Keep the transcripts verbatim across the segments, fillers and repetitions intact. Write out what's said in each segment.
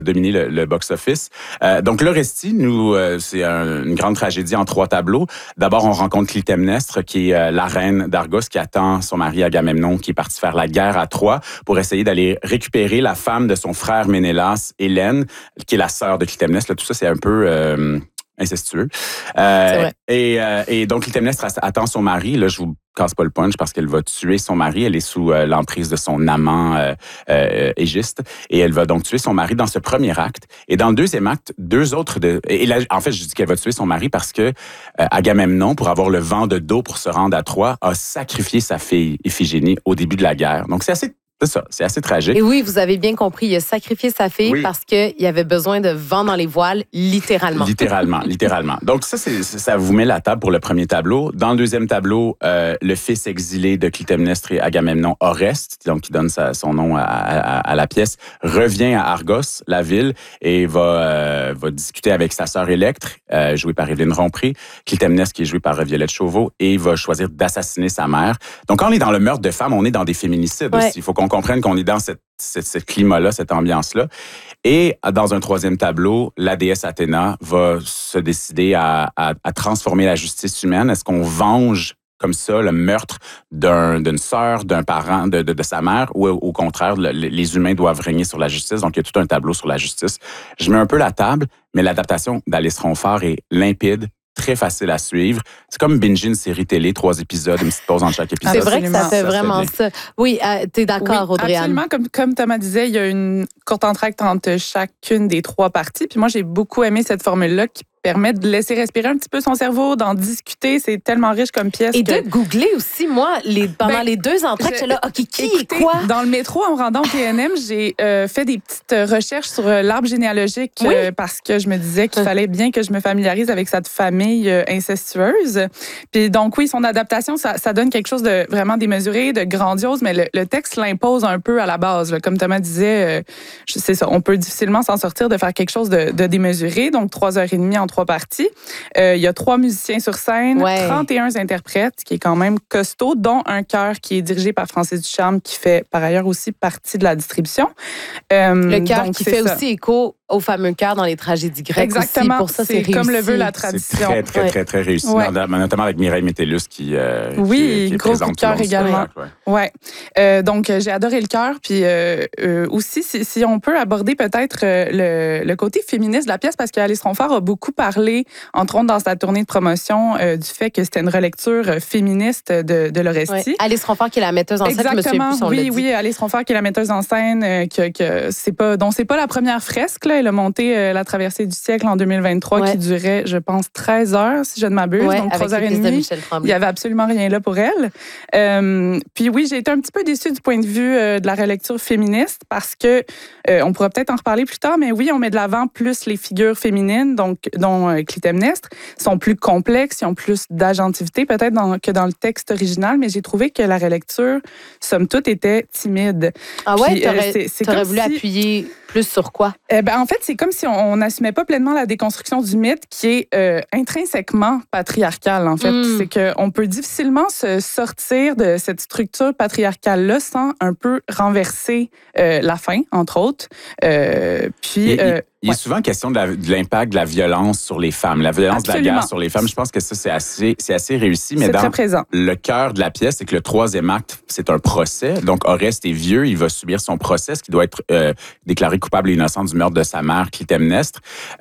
dominer le, le box-office. Euh, donc, le récit, nous, euh, c'est un, une grande tragédie en trois tableaux. D'abord, on rencontre Clytemnestre, qui est euh, la reine d'Argos, qui attend son mari Agamemnon, qui est parti faire la guerre à Troie pour essayer d'aller récupérer la femme de son frère Ménélas, Hélène, qui est la sœur de Clytemnestre. Là, tout ça, c'est un peu... Euh, incestueux. Euh, et, euh, et donc, Clytemnestre attend son mari. Là, je vous casse pas le punch parce qu'elle va tuer son mari. Elle est sous euh, l'emprise de son amant euh, euh, Égiste. Et elle va donc tuer son mari dans ce premier acte. Et dans le deuxième acte, deux autres... de Et là, en fait, je dis qu'elle va tuer son mari parce que euh, Agamemnon, pour avoir le vent de dos pour se rendre à Troie, a sacrifié sa fille Iphigénie au début de la guerre. Donc, c'est assez... C'est ça, c'est assez tragique. Et oui, vous avez bien compris, il a sacrifié sa fille oui. parce qu'il y avait besoin de vent dans les voiles, littéralement. Littéralement, littéralement. Donc ça, c'est, ça vous met la table pour le premier tableau. Dans le deuxième tableau, euh, le fils exilé de Clytemnestre et Agamemnon, Oreste, donc qui donne sa, son nom à, à, à la pièce, revient à Argos, la ville, et va, euh, va discuter avec sa sœur Électre, euh, jouée par Évelyne Rompré, Clytemnestre qui est joué par Violette Chauveau, et il va choisir d'assassiner sa mère. Donc quand on est dans le meurtre de femme, on est dans des féminicides ouais. aussi. Il faut qu'on comprenne qu'on est dans cette, cette, ce climat-là, cette ambiance-là. Et dans un troisième tableau, la déesse Athéna va se décider à, à, à transformer la justice humaine. Est-ce qu'on venge comme ça le meurtre d'un, d'une sœur, d'un parent, de, de, de sa mère, ou au contraire, le, les humains doivent régner sur la justice? Donc, il y a tout un tableau sur la justice. Je mets un peu la table, mais l'adaptation d'Alice Ronfort est limpide, très facile à suivre. C'est comme binger une série télé, trois épisodes, une petite pause entre chaque épisode. C'est vrai que ça fait vraiment ça. Oui, euh, t'es d'accord, oui, Audrey-Anne? Absolument. Comme, comme Thomas disait, il y a une courte entracte entre chacune des trois parties. Puis moi, j'ai beaucoup aimé cette formule-là qui permet de laisser respirer un petit peu son cerveau, d'en discuter. C'est tellement riche comme pièce. Et que... de googler aussi, moi, les, pendant ben, les deux entractes, je... là, OK, qui Écoutez, est quoi? Dans le métro, en me rendant au P N M, j'ai euh, fait des petites recherches sur euh, l'arbre généalogique oui. euh, parce que je me disais qu'il fallait bien que je me familiarise avec cette famille euh, incestueuse. Puis donc, oui, son adaptation, ça, ça donne quelque chose de vraiment démesuré, de grandiose, mais le, le texte l'impose un peu à la base. Là. Comme Thomas disait, euh, c'est ça, on peut difficilement s'en sortir de faire quelque chose de, de démesuré. Donc, trois heures et demie en trois parties. Euh, il y a trois musiciens sur scène, ouais. trente et un interprètes, qui est quand même costaud, dont un chœur qui est dirigé par Francis Ducharme, qui fait par ailleurs aussi partie de la distribution. Euh, le chœur qui fait ça. aussi écho au fameux chœur dans les tragédies grecques. Exactement. Aussi. Pour ça, c'est, c'est réussi. Comme le veut la tradition. C'est très, très, ouais. très, très réussi. Ouais. Notamment avec Mireille Métellus qui, euh, oui, qui, qui est gros présente coup de cœur également. Ouais. ouais. Euh, donc, j'ai adoré le chœur. Puis euh, euh, aussi, si, si on peut aborder peut-être le, le côté féministe de la pièce, parce qu'Alice Ronfort a beaucoup parlé, entre autres dans sa tournée de promotion, euh, du fait que c'était une relecture féministe de, de l'Orestie. Ouais. Alice Ronfort qui est la metteuse en scène, Exactement. je me souviens plus son Oui, oui, Alice Ronfort qui est la metteuse en scène, euh, que, que c'est pas, dont c'est pas la première fresque. Là. Elle a monté euh, la traversée du siècle en deux mille vingt-trois ouais. qui durait, je pense, treize heures, si je ne m'abuse. Ouais, donc, trois heures et demie. Il n'y avait absolument rien là pour elle. Euh, puis oui, j'ai été un petit peu déçue du point de vue euh, de la relecture féministe parce que, euh, on pourra peut-être en reparler plus tard, mais oui, on met de l'avant plus les figures féminines, donc, dont euh, Clytemnestre, sont plus complexes, ils ont plus d'agentivité peut-être dans, que dans le texte original, mais j'ai trouvé que la relecture, somme toute, était timide. Ah ouais, puis, t'aurais, euh, c'est, c'est t'aurais voulu si... appuyer plus sur quoi? Eh ben, en fait, c'est comme si on n'assumait pas pleinement la déconstruction du mythe qui est euh, intrinsèquement patriarcal, en fait. Mm. C'est qu'on peut difficilement se sortir de cette structure patriarcale-là sans un peu renverser euh, la fin, entre autres. Euh, puis... Et, euh, Il est ouais. souvent question de, la, de l'impact de la violence sur les femmes, la violence Absolument. de la guerre sur les femmes. Je pense que ça, c'est assez, c'est assez réussi. Mais c'est dans très présent. le cœur de la pièce, c'est que le troisième acte, c'est un procès. Donc, Oreste est vieux, il va subir son procès, ce qui doit être euh, déclaré coupable et innocent du meurtre de sa mère, Clytemnestre.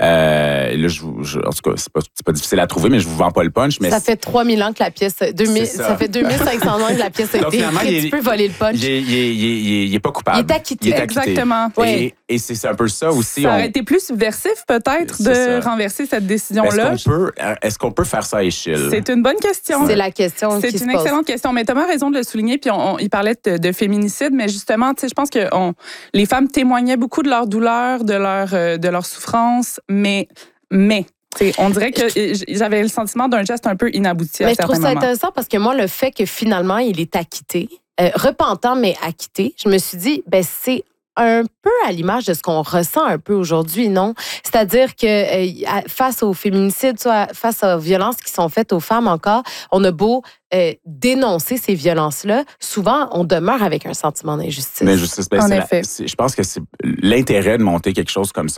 Euh, là, je, je, en tout cas, c'est pas, c'est pas difficile à trouver, mais je vous vends pas le punch. Mais ça fait trois mille ans que la pièce... deux mille, ça. ça fait deux mille cinq cents ans que la pièce a été écrite. Tu peux voler le punch. Il est, il, est, il, est, il est pas coupable. Il est acquitté. Il est acquitté. Exactement. Et, ouais. et c'est, c'est un peu ça aussi. Ça on... aurait été plus subversif, peut-être, c'est de ça. renverser cette décision-là. Est-ce qu'on peut, est-ce qu'on peut faire ça à échelle? C'est une bonne question. C'est la question C'est qui une se excellente pose. question. Mais Thomas a raison de le souligner, puis on, on, il parlait de, de féminicide, mais justement, tu sais, je pense que on, les femmes témoignaient beaucoup de leur douleur, de leur, de leur souffrance, mais... mais T'sais, on dirait que j'avais le sentiment d'un geste un peu inabouti à mais je trouve ça moments. intéressant parce que moi, le fait que finalement, il est acquitté, euh, repentant mais acquitté, je me suis dit, ben c'est un peu à l'image de ce qu'on ressent un peu aujourd'hui, non? C'est-à-dire que euh, face aux féminicides, soit face aux violences qui sont faites aux femmes encore, on a beau euh, dénoncer ces violences-là, souvent, on demeure avec un sentiment d'injustice. D'injustice, ben, en c'est effet. La, c'est, je pense que c'est l'intérêt de monter quelque chose comme ça,